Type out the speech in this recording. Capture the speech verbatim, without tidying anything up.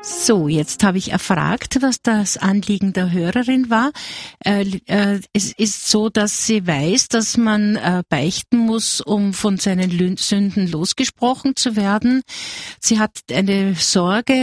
So, jetzt habe ich erfragt, was das Anliegen der Hörerin war. Äh, äh, es ist so, dass sie weiß, dass man äh, beichten muss, um von seinen Lü- Sünden losgesprochen zu werden. Sie hat eine Sorge,